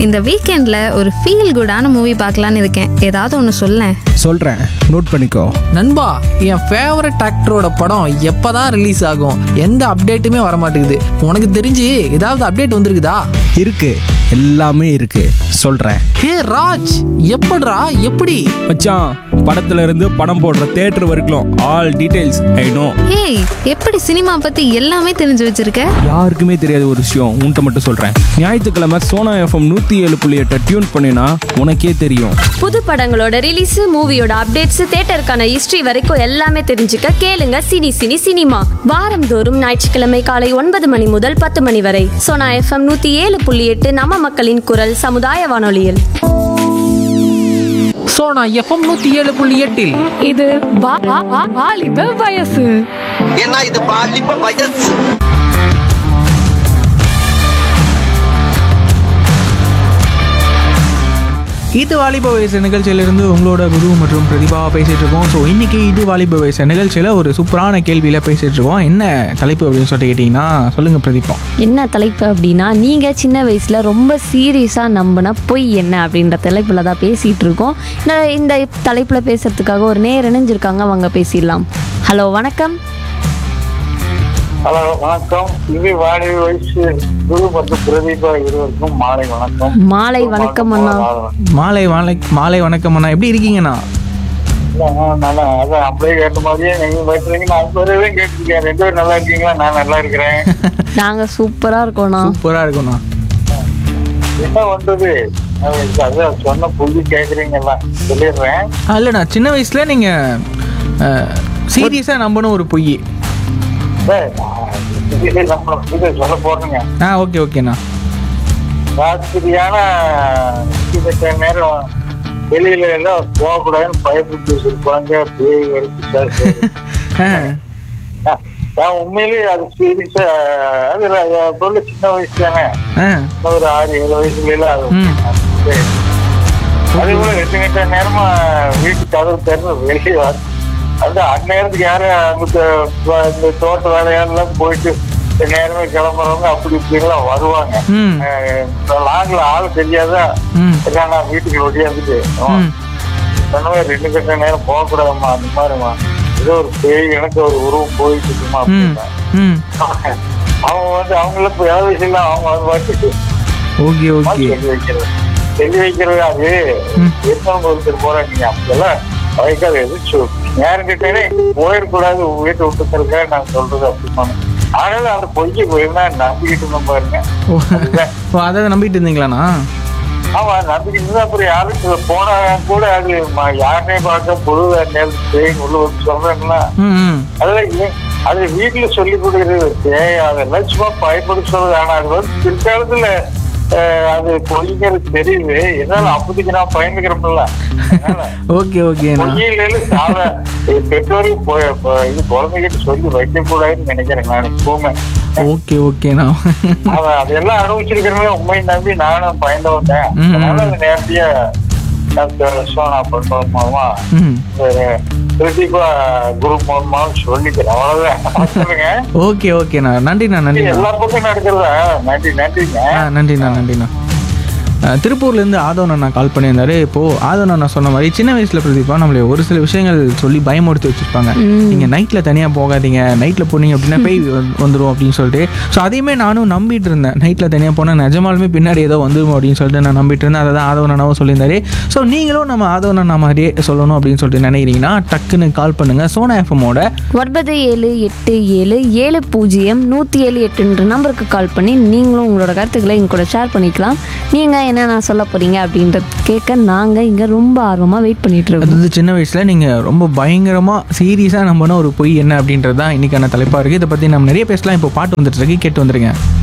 இந்த வீக்கெண்டில் ஒரு ஃபீல் குடான மூவி பார்க்கலான்னு இருக்கேன். ஏதாவது ஒன்று சொல்லேன். சொல்கிறேன், நோட் பண்ணிக்கோ. நண்பா, என் ஃபேவரட் ஆக்டரோட படம் எப்பதான் ரிலீஸ் ஆகும்? எந்த அப்டேட்டுமே வர மாட்டேங்குது. உனக்கு தெரிஞ்சு ஏதாவது அப்டேட் வந்திருக்குதா? இருக்கு, எல்லாமே இருக்கு, சொல்கிறேன். ஹே ராஜ், எப்படிடா எப்படி? மச்சான், படத்துல இருந்து படம் போடுற தியேட்டர் வரைக்கும் ஆல் டீடைல்ஸ் ஐ நோ. ஏய், எப்படி சினிமா பற்றி எல்லாமே தெரிஞ்சு வச்சிருக்க? யாருக்குமே தெரியாத ஒரு விஷயம் உன்கிட்ட மட்டும் சொல்கிறேன். ஞாயிற்றுக்கிழமை சோனா எஃப்எம் 107.8 டியூன் பண்ணினா உனக்கே தெரியும். புது படங்களோட ரிலீஸ், மூவியோட அப்டேட்ஸ், தியேட்டருக்கான ஹிஸ்டரி வரைக்கும் எல்லாமே தெரிஞ்சுக்க கேளுங்க சினி சினி சினிமா. வாரந்தோறும் ஞாயிற்றுக்கிழமை காலை 9 மணி முதல் 10 மணி வரை சோனா எஃப்எம் 107.8 நம்ம மக்களின் குரல் சமுதாய வானொலியில். சோனா எஃப்எம் 107.8 இது வாலிப வயசு. ஏன்னா இது பாலிப்ப வயசு. இது வாலிப வயசு நிகழ்ச்சியிலிருந்து உங்களோட குரு மற்றும் பிரதிபா பேசிகிட்டு இருக்கோம். ஸோ இன்றைக்கி இது வாலிப வயசு நிகழ்ச்சியில் ஒரு சூப்பரான கேள்வியில் பேசிகிட்டு இருக்கோம். என்ன தலைப்பு அப்படின்னு சொல்லிட்டு கேட்டிங்கன்னா சொல்லுங்கள் பிரதீபா. என்ன தலைப்பு அப்படின்னா, நீங்கள் சின்ன வயசில் ரொம்ப சீரியஸாக நம்பின பொய் என்ன அப்படின்ற தலைப்பில் தான் பேசிகிட்டு இருக்கோம். இந்த தலைப்பில் பேசுகிறதுக்காக ஒரு நேர் இணைஞ்சிருக்காங்க, வாங்க பேசிடலாம். ஹலோ, வணக்கம். ஹலோ, வணக்கம். இது வாலிப வயசு குரு மற்றும் பிரதீபா இருவருக்கும் மாலை வணக்கம். மாலை வணக்கம் அண்ணா. மாலை வணக்கம் அண்ணா, எப்படி இருக்கீங்கண்ணா? நல்லா, அதான் அப்படியே கேட்ட மாதிரியே நீங்க பேசுறீங்க. நான் இப்பவே கேட்டிருக்கேன். 2 பேரும் நல்லா இருக்கீங்களா? நான் நல்லா இருக்கிறேன். நாங்கள் சூப்பராக இருக்கோண்ணா. சூப்பராக இருக்கோண்ணா. என்ன பண்றது, அதான் சொன்ன புள்ளி கேட்குறீங்களா, சொல்லிடுறேன். இல்லைண்ணா, சின்ன வயசில் நீங்கள் சீரியஸாக நம்பணும் ஒரு பொய். சொல்ல போறேங்க. ஓகேண்ணா. ராத்திரியான நேரம் வெளியில எல்லாம் போகக்கூடாதுன்னு பயப்பட்டு வச்சிருப்பாங்க. பேய் வரைக்கும் உண்மையிலேயே அது சீரியஸா. அது பொருள் சின்ன வயசு தானே, ஒரு 6-7 வயசுல எல்லாம் அதே போல 2 கட்ட நேரமா வீட்டு கதவு திறந்து வெளியே அது அந்நேரத்துக்கு யாரும் அந்த தோட்ட வேலையெல்லாம் போயிட்டு நேரமே கிளம்புறவங்க அப்படி இப்படிலாம் வருவாங்க. லாங்ல ஆள் தெரியாதா, நான் வீட்டுக்கு ஒடியாந்துட்டு 2 கட்ட நேரம் போகக்கூடாதுமா, அந்த மாதிரிமா ஏதோ ஒரு பேய் எனக்கு ஒரு உருவம் போயிட்டு இருக்குமா அப்படின்னா அவங்க அவங்கள வயசுல அவங்க வச்சுட்டு சொல்லி வைக்கிறது. அது எத்தவங்க ஒருத்தர் போறாங்க அப்படியெல்லாம் வைக்காது. எதுவும் நேரம் கிட்டே போயிடக்கூடாது வீட்டை விட்டுருக்க நான் சொல்றது அப்படிமா. ஆனாலும் அந்த பொய்க்கு போயிருந்தா நம்பிக்கிட்டு இருந்தோம் பாருங்க. அதை நம்பிட்டு இருந்தீங்களாண்ணா? ஆமா, நம்பிக்கிட்டு இருந்தா அப்புறம் யாருக்கு போனா கூட அது யாருனே பார்க்க பொது நேரத்து உள்ள வந்து சொல்றேன்னா அதெல்லாம் அது வீட்டுல சொல்லி கொடுக்குறது. அதெல்லாம் சும்மா பயப்பட சொல்றது. ஆனா அது வந்து பிற்காலத்துல அது பொய்ங்கிறது தெரியுது. என்னால அப்போதைக்கு நான் பயந்துக்கிறோம்ல. பெற்றோருக்கு இது குழந்தைகிட்ட சொல்லி வைக்க கூடாதுன்னு நினைக்கிறேன் நான் எப்பவுமே. அதெல்லாம் அனுபவிச்சிருக்கிறேன். உண்மை நம்பி நானும் பயந்து வந்தேன். அதனால அது நேரடியா நான் பண்றது மூலமா பிரதீபா குரூப் மூலமா சொல்லிக்கிறேன். அவ்வளவுதான். நன்றி. எல்லா பக்கம் நடக்கிறதா. நன்றிண்ணா. திருப்பூர்லேருந்து ஆதவன் கால் பண்ணியிருந்தாரு. இப்போது ஆதவன் சொன்ன மாதிரி சின்ன வயசில் பிரதீபா நம்மளே ஒரு சில விஷயங்கள் சொல்லி பயமுறுத்தி வச்சுருப்பாங்க. நீங்கள் நைட்டில் தனியாக போகாதீங்க, நைட்டில் போனீங்க அப்படின்னா பேய் வந்துடும் அப்படின்னு சொல்லிட்டு. ஸோ அதையுமே நானும் நம்பிட்டு இருந்தேன். நைட்டில் தனியாக போனால் நிஜமாலுமே பின்னாடி ஏதோ வந்துடும் அப்படின்னு சொல்லிட்டு நான் நம்பிட்டு இருந்தேன். அதை தான் ஆதவன் சொல்லியிருந்தாரு. ஸோ நீங்களும் நம்ம ஆதவன் மாதிரியே சொல்லணும் அப்படின்னு சொல்லிட்டு நினைக்கிறீங்கன்னா டக்குன்னு கால் பண்ணுங்கள். சோனா எஃப்எம்மோட 9787700178 நம்பருக்கு கால் பண்ணி நீங்களும் உங்களோட கருத்துக்களை எங்க கூட ஷேர் பண்ணிக்கலாம். நீங்கள் என்ன நான் சொல்ல போறீங்க அப்படின்றது கேட்க நாங்கள் இங்கே ரொம்ப ஆர்வமாக வெயிட் பண்ணிட்டு இருக்கோம். அதாவது சின்ன வயசில் நீங்கள் ரொம்ப பயங்கரமாக சீரியஸாக நம்பின ஒரு பொய் என்ன அப்படின்றது தான் இன்றைக்கான தலைப்பாக இருக்குது. இதை பற்றி நம்ம நிறைய பேசலாம். இப்போ பாட்டு வந்துட்டு இருக்கு, கேட்டு வந்துருங்க.